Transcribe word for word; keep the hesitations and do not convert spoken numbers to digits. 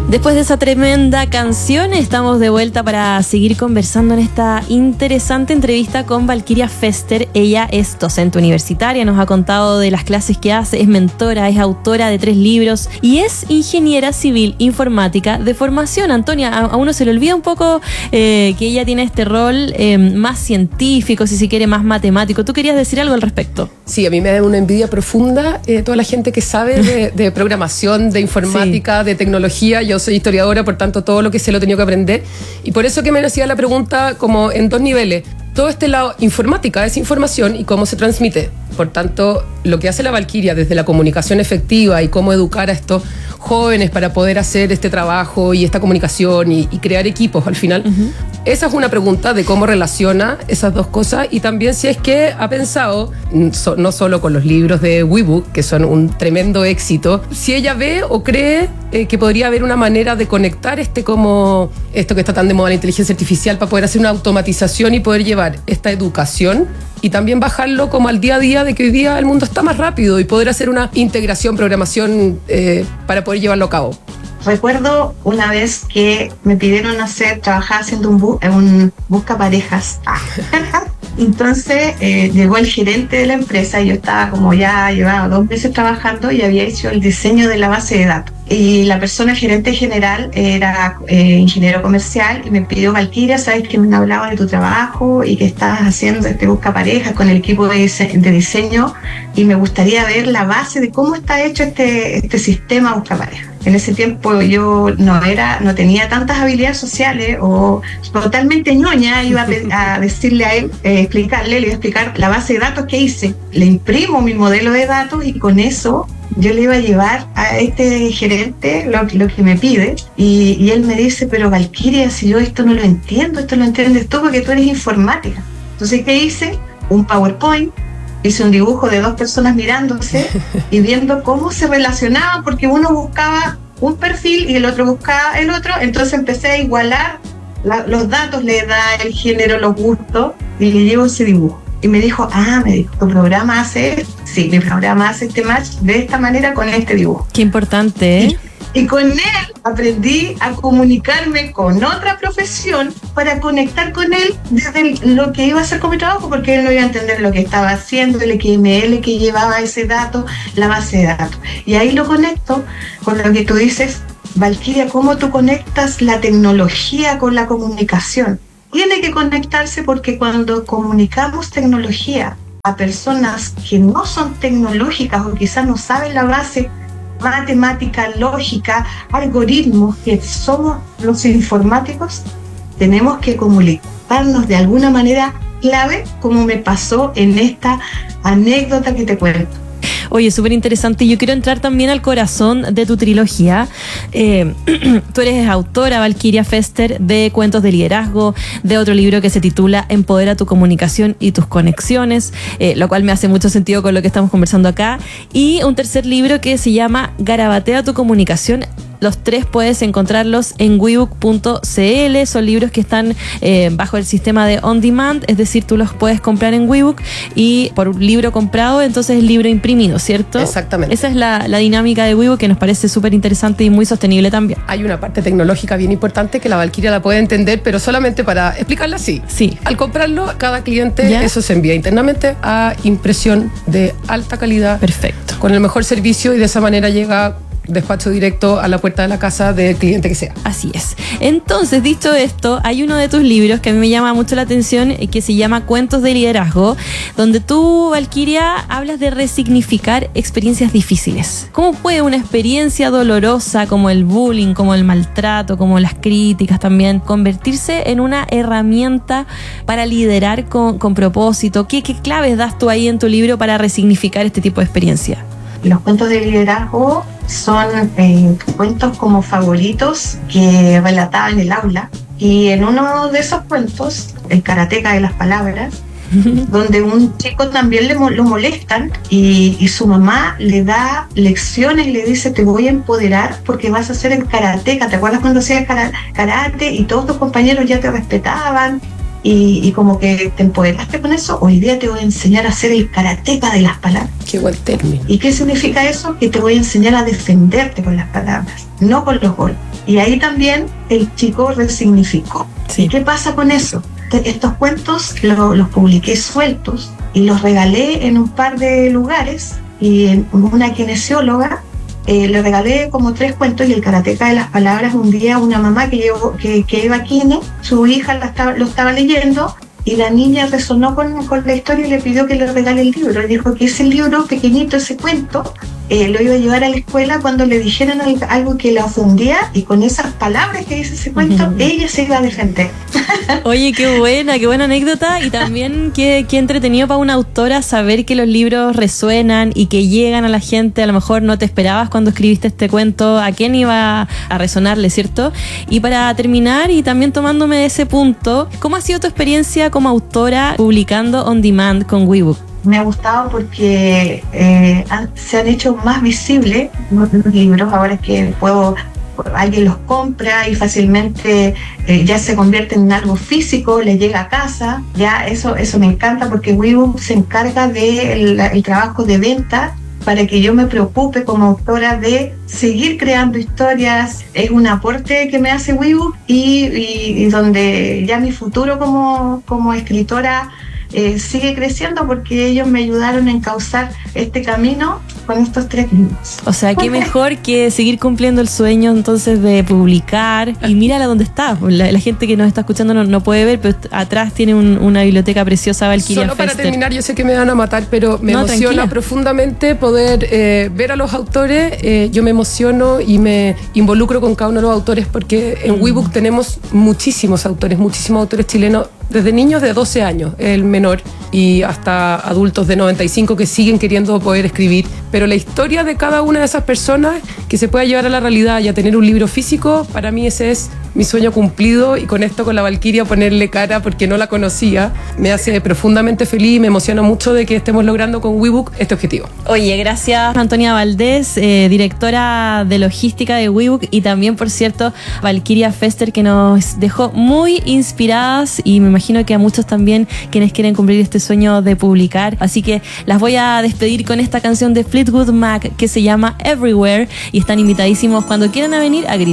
Después de esa tremenda canción, estamos de vuelta para seguir conversando en esta interesante entrevista con Valquiria Pfester. Ella es docente universitaria, nos ha contado de las clases que hace, es mentora, es autora de tres libros y es ingeniera civil informática de formación. Antonia, a, a uno se le olvida un poco eh, que ella tiene este rol eh, más científico, si se quiere, más matemático. ¿Tú querías decir algo al respecto? Sí, a mí me da una envidia profunda eh, toda la gente que sabe de, de programación, de informática, sí. de tecnología. Yo soy historiadora, por tanto todo lo que sé lo he tenido que aprender, y por eso que me hacía la pregunta como en dos niveles. Todo este lado informática es información y cómo se transmite. Por tanto, lo que hace la Valquiria desde la comunicación efectiva y cómo educar a estos jóvenes para poder hacer este trabajo y esta comunicación y, y crear equipos al final. Uh-huh. Esa es una pregunta de cómo relaciona esas dos cosas, y también si es que ha pensado, no solo con los libros de WeBook, que son un tremendo éxito, si ella ve o cree eh, que podría haber una manera de conectar este como esto que está tan de moda, la inteligencia artificial, para poder hacer una automatización y poder llevar esta educación y también bajarlo como al día a día de que hoy día el mundo está más rápido y poder hacer una integración, programación eh, para poder llevarlo a cabo. Recuerdo una vez que me pidieron hacer, trabajar haciendo un, bu- un busca parejas. Entonces eh, llegó el gerente de la empresa y yo estaba como ya llevaba dos meses trabajando y había hecho el diseño de la base de datos. Y la persona, el gerente general, era eh, ingeniero comercial y me pidió: Valquiria, sabes que me han hablado de tu trabajo y que estás haciendo este busca parejas con el equipo de, dise- de diseño, y me gustaría ver la base de cómo está hecho este, este sistema busca parejas. En ese tiempo yo no era, no tenía tantas habilidades sociales, o totalmente ñoña, iba a, pe- a decirle a él, eh, explicarle, le iba a explicar la base de datos que hice. Le imprimo mi modelo de datos y con eso yo le iba a llevar a este gerente lo, lo que me pide, y, y él me dice: pero Valquiria, si yo esto no lo entiendo, esto lo entiendes tú porque tú eres informática. Entonces, ¿qué hice? Un PowerPoint. Hice un dibujo de dos personas mirándose y viendo cómo se relacionaban, porque uno buscaba un perfil y el otro buscaba el otro. Entonces empecé a igualar la, los datos, la edad, el género, los gustos, y le llevo ese dibujo. Y me dijo: ah, me dijo, ¿tu programa hace esto? Sí, mi programa hace este match de esta manera con este dibujo. Qué importante, ¿eh? Y, y con él aprendí a comunicarme con otra profesión para conectar con él desde lo que iba a hacer con mi trabajo, porque él no iba a entender lo que estaba haciendo, el X M L que llevaba ese dato, la base de datos. Y ahí lo conecto con lo que tú dices, Valquiria, cómo tú conectas la tecnología con la comunicación. Tiene que conectarse, porque cuando comunicamos tecnología a personas que no son tecnológicas o quizás no saben la base matemática, lógica, algoritmos, que somos los informáticos, tenemos que comunicarnos de alguna manera clave, como me pasó en esta anécdota que te cuento. Oye, súper interesante. Yo quiero entrar también al corazón de tu trilogía. Eh, tú eres autora, Valquiria Pfester, de Cuentos de Liderazgo, de otro libro que se titula Empodera tu comunicación y tus conexiones, eh, lo cual me hace mucho sentido con lo que estamos conversando acá, y un tercer libro que se llama Garabatea tu comunicación. Los tres puedes encontrarlos en webook punto c l. Son libros que están eh, bajo el sistema de on demand, es decir, tú los puedes comprar en WeBook y por un libro comprado, entonces el libro imprimido, ¿cierto? Exactamente. Esa es la, la dinámica de WeBook, que nos parece súper interesante y muy sostenible también. Hay una parte tecnológica bien importante que la Valquiria la puede entender, pero solamente para explicarla así. Sí. Al comprarlo, cada cliente, ¿Ya? eso se envía internamente a impresión de alta calidad. Perfecto. Con el mejor servicio, y de esa manera llega despacho directo a la puerta de la casa del cliente que sea. Así es. Entonces, dicho esto, hay uno de tus libros que a mí me llama mucho la atención, que se llama Cuentos de Liderazgo, donde tú, Valquiria, hablas de resignificar experiencias difíciles. ¿Cómo puede una experiencia dolorosa como el bullying, como el maltrato, como las críticas también, convertirse en una herramienta para liderar con, con propósito? ¿Qué, qué claves das tú ahí en tu libro para resignificar este tipo de experiencia? Los cuentos de liderazgo son eh, cuentos como favoritos que relataba en el aula, y en uno de esos cuentos, el karateca de las palabras, donde un chico también le, lo molestan y, y su mamá le da lecciones y le dice: te voy a empoderar porque vas a ser el karateca. ¿Te acuerdas cuando hacías karate y todos tus compañeros ya te respetaban? Y, y como que te empoderaste con eso. Hoy día te voy a enseñar a hacer el karateca de las palabras. Qué buen término. ¿Y qué significa eso? Que te voy a enseñar a defenderte con las palabras, no con los golpes. Y ahí también el chico resignificó. Sí. ¿Y qué pasa con eso? Estos cuentos lo, los publiqué sueltos y los regalé en un par de lugares, y en una kinesióloga eh, le regalé como tres cuentos, y el karateca de las palabras, un día una mamá que, llevó, que, que iba a kine, su hija la estaba, lo estaba leyendo, y la niña resonó con, con la historia y le pidió que le regale el libro. Le dijo que ese libro pequeñito, ese cuento, eh, lo iba a llevar a la escuela cuando le dijeran algo que la ofendía, y con esas palabras que dice ese cuento, uh-huh. ella se iba a defender. Oye, qué buena, qué buena anécdota, y también qué, qué entretenido para una autora saber que los libros resuenan y que llegan a la gente. A lo mejor no te esperabas cuando escribiste este cuento a quién iba a resonarle, ¿cierto? Y para terminar, y también tomándome de ese punto, ¿cómo ha sido tu experiencia como autora publicando on demand con WeBook? Me ha gustado porque eh, han, se han hecho más visibles los libros, ahora que puedo, alguien los compra y fácilmente eh, ya se convierte en algo físico, le llega a casa, ya eso, eso me encanta, porque WeBook se encarga del de el trabajo de venta para que yo me preocupe como autora de seguir creando historias. Es un aporte que me hace WeBook, y, y, y donde ya mi futuro como, como escritora Eh, sigue creciendo, porque ellos me ayudaron a encauzar este camino con estos tres libros. O sea, qué mejor que seguir cumpliendo el sueño entonces de publicar. Y mírala dónde está. La, la gente que nos está escuchando no, no puede ver, pero atrás tiene un, una biblioteca preciosa, Valkyria Solo para Fester. terminar, yo sé que me van a matar, pero me no, emociona tranquila. profundamente poder eh, ver a los autores. Eh, yo me emociono y me involucro con cada uno de los autores, porque en mm. WeBook tenemos muchísimos autores, muchísimos autores chilenos, desde niños de doce años, el menor, y hasta adultos de noventa y cinco que siguen queriendo poder escribir. Pero la historia de cada una de esas personas que se pueda llevar a la realidad y a tener un libro físico, para mí ese es mi sueño cumplido. Y con esto, con la Valkyria, ponerle cara porque no la conocía, me hace profundamente feliz y me emociona mucho de que estemos logrando con WeBook este objetivo. Oye, gracias Antonia Valdés, eh, directora de logística de WeBook, y también, por cierto, Valkyria Fester, que nos dejó muy inspiradas, y me imagino que a muchos también, quienes quieren cumplir este sueño de publicar. Así que las voy a despedir con esta canción de Fleetwood Mac que se llama Everywhere, y están invitadísimos cuando quieran a venir a gritar